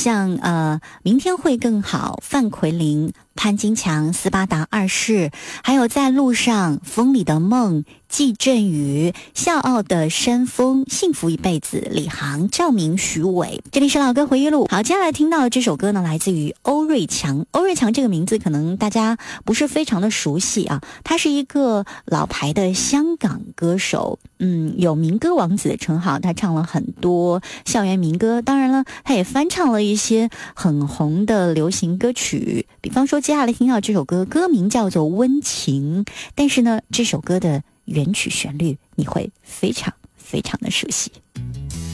像明天会更好、范奎林、潘金强、斯巴达二世，还有在路上、风里的梦、季振宇、笑傲的山峰、幸福一辈子、李航、赵明、徐伟。这里是老歌回忆录。好，接下来听到的这首歌呢，来自于欧瑞强。欧瑞强这个名字可能大家不是非常的熟悉啊，他是一个老牌的香港歌手，有民歌王子的称号，他唱了很多校园民歌，当然了，他也翻唱了一些很红的流行歌曲，比方说接下来听到这首歌，歌名叫做《温情》，但是呢，这首歌的原曲旋律你会非常非常的熟悉。